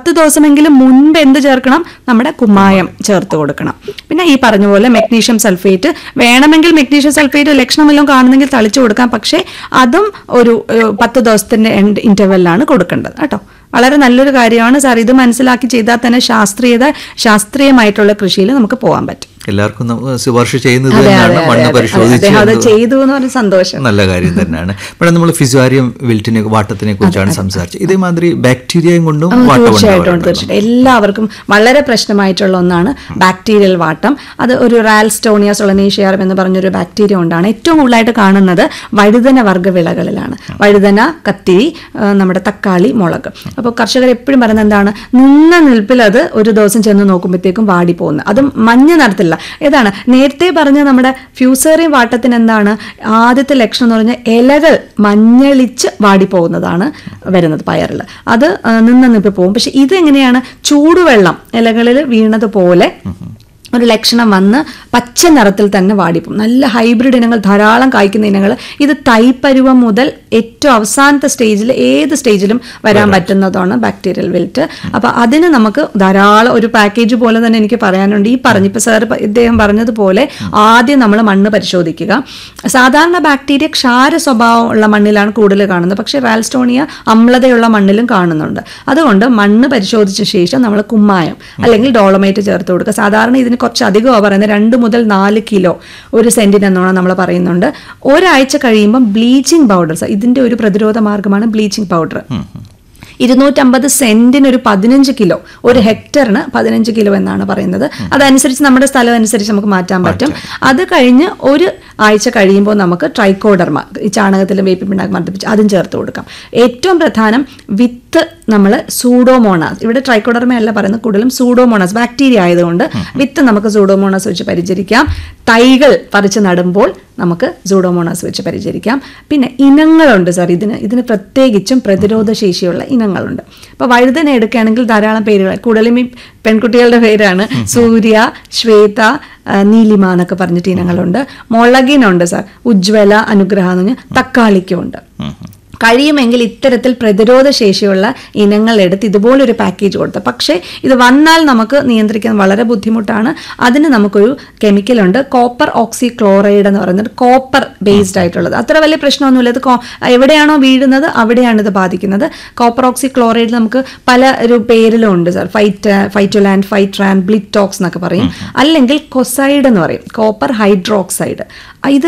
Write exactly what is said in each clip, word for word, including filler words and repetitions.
പത്ത് ദിവസമെങ്കിലും മുൻപ് എന്ത് ചേർക്കണം? നമ്മുടെ കുമ്മായം ചേർത്ത് കൊടുക്കണം. പിന്നെ ഈ പറഞ്ഞ പോലെ മെഗ്നീഷ്യം സൾഫേറ്റ് വേണമെങ്കിൽ മെഗ്നീഷ്യം സൾഫേറ്റ് ലക്ഷണമെല്ലാം കാണുന്നെങ്കിൽ തളിച്ചു കൊടുക്കാം. പക്ഷേ അതും ഒരു പത്ത് ദിവസത്തിന്റെ എൻഡ് ഇന്റർവെല്ലാണ് കൊടുക്കേണ്ടത് കേട്ടോ. വളരെ നല്ലൊരു കാര്യമാണ് സാർ. ഇത് മനസ്സിലാക്കി ചെയ്താൽ തന്നെ ശാസ്ത്രീയത ശാസ്ത്രീയമായിട്ടുള്ള കൃഷിയിൽ നമുക്ക് പോകാൻ പറ്റും. എല്ലാവർക്കും ശുപാർശ ചെയ്യുന്നത് തന്നെയാണ്. മണ്ണ് പരിശോധിച്ച് സന്തോഷം, നല്ല കാര്യം തന്നെയാണ്. ഇവിടെ നമ്മൾ ഫിസാരിയം വിൽറ്റിനെ വാട്ടത്തിനെ കുറിച്ചാണ് സംസാരിച്ചത്. ഇതേമാതിരി ബാക്ടീരിയയും കൊണ്ടും തീർച്ചയായിട്ടും തീർച്ചയായിട്ടും എല്ലാവർക്കും വളരെ പ്രശ്നമായിട്ടുള്ള ഒന്നാണ് ബാക്ടീരിയൽ വാട്ടം. അത് ഒരു റാൽസ്റ്റോണിയ സൊളനേഷ്യാരം എന്ന് പറഞ്ഞൊരു ബാക്ടീരിയ കൊണ്ടാണ് ഏറ്റവും കൂടുതലായിട്ട് കാണുന്നത് വഴുതന വർഗ്ഗ വിളകളിലാണ്. വഴുതന, കത്തിരി, നമ്മുടെ തക്കാളി, മുളക്. അപ്പോൾ കർഷകർ എപ്പോഴും പറയുന്നത് എന്താണ്? നിന്ന നിൽപ്പിൽ അത് ഒരു ദിവസം ചെന്ന് നോക്കുമ്പോഴത്തേക്കും വാടി പോകുന്നത്. അതും മഞ്ഞ നിറത്തില്ല. ഏതാണ് നേരത്തെ പറഞ്ഞ നമ്മുടെ ഫ്യൂസേറിയം വാട്ടത്തിന് എന്താണ് ആദ്യത്തെ ലക്ഷണം എന്ന് പറഞ്ഞാൽ ഇലകൾ മഞ്ഞളിച്ച് വാടിപ്പോകുന്നതാണ് വരുന്നത് പയറിൽ. അത് നിന്ന് നിപ്പ് പോകും. പക്ഷെ ഇതെങ്ങനെയാണ്? ചൂടുവെള്ളം ഇലകളിൽ വീണതുപോലെ ഒരു ലക്ഷണം വന്ന് പച്ച നിറത്തിൽ തന്നെ വാടിപ്പോകും. നല്ല ഹൈബ്രിഡ് ഇനങ്ങൾ ധാരാളം കായ്ക്കുന്ന ഇനങ്ങൾ. ഇത് തൈപ്പരുവം മുതൽ ഏറ്റവും അവസാനത്തെ സ്റ്റേജിൽ ഏത് സ്റ്റേജിലും വരാൻ പറ്റുന്നതാണ് ബാക്ടീരിയൽ വിൽറ്റ്. അപ്പോൾ അതിന് നമുക്ക് ധാരാളം ഒരു പാക്കേജ് പോലെ തന്നെ എനിക്ക് പറയാനുണ്ട്. ഈ പറഞ്ഞ ഇപ്പോൾ സാർ ഇദ്ദേഹം പറഞ്ഞതുപോലെ ആദ്യം നമ്മൾ മണ്ണ് പരിശോധിക്കുക. സാധാരണ ബാക്ടീരിയ ക്ഷാര സ്വഭാവം ഉള്ള മണ്ണിലാണ് കൂടുതൽ കാണുന്നത്. പക്ഷേ റാൽസ്റ്റോണിയ അമ്ലതയുള്ള മണ്ണിലും കാണുന്നുണ്ട്. അതുകൊണ്ട് മണ്ണ് പരിശോധിച്ച ശേഷം നമ്മൾ കുമ്മായം അല്ലെങ്കിൽ ഡോളമൈറ്റ് ചേർത്ത് കൊടുക്കുക. സാധാരണ ഇതിന് കുറച്ച് അധികമാണ് പറയുന്നത്. രണ്ട് മുതൽ നാല് കിലോ ഒരു സെന്റിന് എന്നോണം നമ്മൾ പറയുന്നുണ്ട്. ഒരാഴ്ച കഴിയുമ്പം ബ്ലീച്ചിങ് പൗഡർ, ഇതിന്റെ ഒരു പ്രതിരോധ മാർഗമാണ് ബ്ലീച്ചിങ് പൗഡർ. ഇരുന്നൂറ്റമ്പത് സെന്റിന് ഒരു പതിനഞ്ച് കിലോ, ഒരു ഹെക്ടറിന് പതിനഞ്ച് കിലോ എന്നാണ് പറയുന്നത്. അതനുസരിച്ച് നമ്മുടെ സ്ഥലം അനുസരിച്ച് നമുക്ക് മാറ്റാൻ പറ്റും. അത് കഴിഞ്ഞ് ഒരു ആഴ്ച കഴിയുമ്പോൾ നമുക്ക് ട്രൈക്കോഡർമ, ഈ ചാണകത്തിലും വേപ്പിൻ പിണ്ണാക്ക് മർദ്ദിപ്പിച്ച് അതും ചേർത്ത് കൊടുക്കാം. ഏറ്റവും പ്രധാനം വിത്ത് നമ്മൾ സൂഡോമോണാസ്, ഇവിടെ ട്രൈക്കോഡർമ അല്ല പറയുന്നത്, കൂടുതലും സൂഡോമോണാസ് ബാക്ടീരിയ ആയതുകൊണ്ട് വിത്ത് നമുക്ക് സൂഡോമോണാസ് വെച്ച് പരിചരിക്കാം. തൈകൾ പറിച്ച് നടുമ്പോൾ നമുക്ക് സൂഡോമോണാസ് വെച്ച് പരിചരിക്കാം. പിന്നെ ഇനങ്ങളുണ്ട് സാർ. ഇതിന് ഇതിന് പ്രത്യേകിച്ചും പ്രതിരോധ ശേഷിയുള്ള ഇനങ്ങളുണ്ട്. ഇപ്പോൾ വഴുതന എടുക്കുകയാണെങ്കിൽ ധാരാളം പേരുകൾ, കൂടുതലും ഈ പെൺകുട്ടികളുടെ പേരാണ്. സൂര്യ, ശ്വേത, നീലിമ എന്നൊക്കെ പറഞ്ഞിട്ട് ഇനങ്ങളുണ്ട്. മുളകിനുണ്ട് സാർ, ഉജ്ജ്വല, അനുഗ്രഹ എന്ന് പറഞ്ഞാൽ. തക്കാളിക്കുമുണ്ട്. കഴിയുമെങ്കിൽ ഇത്തരത്തിൽ പ്രതിരോധ ശേഷിയുള്ള ഇനങ്ങൾ എടുത്ത് ഇതുപോലൊരു പാക്കേജ് കൊടുത്ത്. പക്ഷേ ഇത് വന്നാൽ നമുക്ക് നിയന്ത്രിക്കാൻ വളരെ ബുദ്ധിമുട്ടാണ്. അതിന് നമുക്കൊരു കെമിക്കലുണ്ട്, കോപ്പർ ഓക്സി ക്ലോറൈഡ് എന്ന് പറയുന്നത്. കോപ്പർ ബേസ്ഡ് ആയിട്ടുള്ളത്. അത്ര വലിയ പ്രശ്നമൊന്നുമില്ല. ഇത് എവിടെയാണോ വീഴുന്നത് അവിടെയാണ് ഇത് ബാധിക്കുന്നത്. കോപ്പർ ഓക്സി ക്ലോറൈഡ് നമുക്ക് പല ഒരു പേരിലും ഉണ്ട് സാർ. ഫൈറ്റ് ഫൈറ്റോലാൻഡ്, ഫൈട്രാൻ, ബ്ലിറ്റോക്സ് എന്നൊക്കെ പറയും. അല്ലെങ്കിൽ കൊസൈഡ് എന്ന് പറയും, കോപ്പർ ഹൈഡ്രോക്സൈഡ്. ഇത്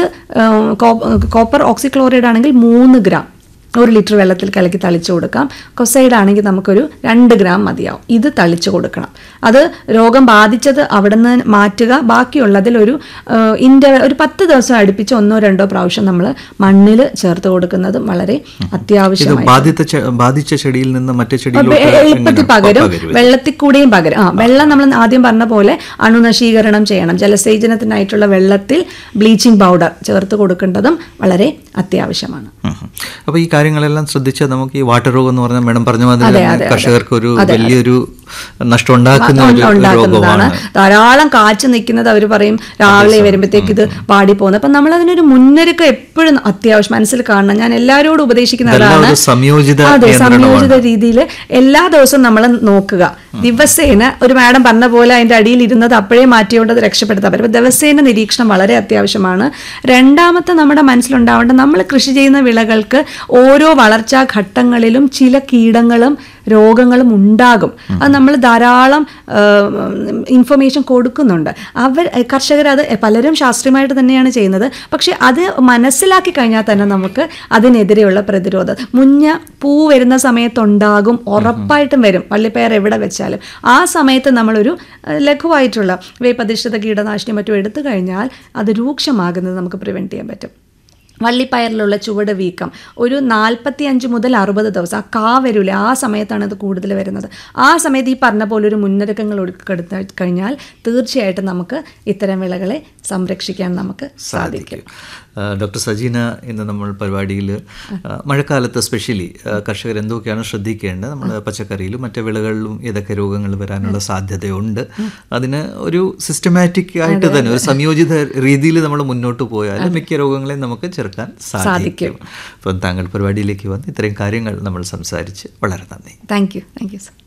കോപ്പർ ഓക്സി ക്ലോറൈഡ് ആണെങ്കിൽ മൂന്ന് ഗ്രാം ഒരു ലിറ്റർ വെള്ളത്തിൽ കലക്കി തളിച്ചു കൊടുക്കാം. കൊസൈഡ് ആണെങ്കിൽ നമുക്കൊരു രണ്ട് ഗ്രാം മതിയാവും. ഇത് തളിച്ചു കൊടുക്കണം. അത് രോഗം ബാധിച്ചത് അവിടെ നിന്ന് മാറ്റുക. ബാക്കിയുള്ളതിൽ ഒരു ഇൻ്റർവെൽ ഒരു പത്ത് ദിവസം അടുപ്പിച്ച് ഒന്നോ രണ്ടോ പ്രാവശ്യം നമ്മൾ മണ്ണിൽ ചേർത്ത് കൊടുക്കുന്നത് വളരെ അത്യാവശ്യമാണ്. ബാധിച്ച ചെടിയിൽ നിന്ന് മറ്റേ എളുപ്പത്തിൽ പകരും, വെള്ളത്തിൽ കൂടെയും പകരും. ആ വെള്ളം നമ്മൾ ആദ്യം പറഞ്ഞ പോലെ അണുനശീകരണം ചെയ്യണം. ജലസേചനത്തിനായിട്ടുള്ള വെള്ളത്തിൽ ബ്ലീച്ചിങ് പൗഡർ ചേർത്ത് കൊടുക്കേണ്ടതും വളരെ അത്യാവശ്യമാണ്. അപ്പോൾ ഈ കാര്യങ്ങളെല്ലാം ശ്രദ്ധിച്ചാൽ നമുക്ക് ഈ വാട്ടർ രോഗം എന്ന് പറഞ്ഞാൽ മേഡം പറഞ്ഞ മാതിരി കർഷകർക്ക് ഒരു വലിയൊരു നഷ്ടം ഉണ്ടാക്കുന്ന രോഗമാണ്. ധാരാളം കാച്ചു നിൽക്കുന്നത് അവർ പറയും രാവിലെ വരുമ്പോഴത്തേക്ക് ഇത് പാടി പോകുന്നത്. അപ്പം നമ്മൾ അതിനൊരു മുന്നൊരുക്കം എപ്പോഴും അത്യാവശ്യം മനസ്സിൽ കാണണം. ഞാൻ എല്ലാവരോടും ഉപദേശിക്കുന്നതാണ് അതെ സംയോജിത രീതിയിൽ എല്ലാ ദിവസവും നമ്മൾ നോക്കുക. ദിവസേന ഒരു മാഡം പറഞ്ഞ പോലെ അതിൻ്റെ അടിയിൽ ഇരുന്നത് അപ്പോഴേ മാറ്റിയോണ്ട് അത് രക്ഷപ്പെടുത്താൻ പറ്റും. ദിവസേന നിരീക്ഷണം വളരെ അത്യാവശ്യമാണ്. രണ്ടാമത്തെ നമ്മുടെ മനസ്സിലുണ്ടാവേണ്ട, നമ്മൾ കൃഷി ചെയ്യുന്ന വിളകൾക്ക് ഓരോ വളർച്ചാ ഘട്ടങ്ങളിലും ചില കീടങ്ങളും രോഗങ്ങളും ഉണ്ടാകും. അത് നമ്മൾ ധാരാളം ഇൻഫർമേഷൻ കൊടുക്കുന്നുണ്ട്. അവർ കർഷകർ അത് പലരും ശാസ്ത്രീയമായിട്ട് തന്നെയാണ് ചെയ്യുന്നത്. പക്ഷെ അത് മനസ്സിലാക്കി കഴിഞ്ഞാൽ തന്നെ നമുക്ക് അതിനെതിരെയുള്ള പ്രതിരോധം, മുഞ്ഞ പൂ വരുന്ന സമയത്തുണ്ടാകും, ഉറപ്പായിട്ടും വരും, വള്ളിപ്പയർ എവിടെ വെച്ചാലും. ആ സമയത്ത് നമ്മളൊരു ലഘുവായിട്ടുള്ള വേപ്പധിഷ്ഠിത കീടനാശിനി മറ്റും എടുത്തു കഴിഞ്ഞാൽ അത് രൂക്ഷമാകുന്നത് നമുക്ക് പ്രിവെൻറ്റ് ചെയ്യാൻ പറ്റും. വള്ളിപ്പയറിലുള്ള ചുവട് വീക്കം ഒരു നാൽപ്പത്തി അഞ്ച് മുതൽ അറുപത് ദിവസം, ആ കാ വരില്ല, ആ സമയത്താണ് ഇത് കൂടുതൽ വരുന്നത്. ആ സമയത്ത് ഈ പറഞ്ഞ പോലെ ഒരു മുന്നൊരുക്കങ്ങൾ എടുത്തു കഴിഞ്ഞാൽ തീർച്ചയായിട്ടും നമുക്ക് ഇത്തരം വിളകളെ സംരക്ഷിക്കാൻ നമുക്ക് സാധിക്കും. ഡോക്ടർ സജീന, ഇന്ന് നമ്മൾ പരിപാടിയിൽ മഴക്കാലത്ത് സ്പെഷ്യലി കർഷകർ എന്തൊക്കെയാണ് ശ്രദ്ധിക്കേണ്ടത്, നമ്മൾ പച്ചക്കറിയിലും മറ്റു വിളകളിലും ഏതൊക്കെ രോഗങ്ങൾ വരാനുള്ള സാധ്യതയുണ്ട്, അതിന് ഒരു സിസ്റ്റമാറ്റിക് ആയിട്ട് തന്നെ ഒരു സംയോജിത രീതിയിൽ നമ്മൾ മുന്നോട്ട് പോയാൽ മിക്ക രോഗങ്ങളെയും നമുക്ക് ചെറുക്കാൻ സാധിക്കും. അപ്പം താങ്കൾ പരിപാടിയിലേക്ക് വന്ന് ഇത്രയും കാര്യങ്ങൾ നമ്മൾ സംസാരിച്ച് വളരെ നന്ദി. Thank you thank you sir.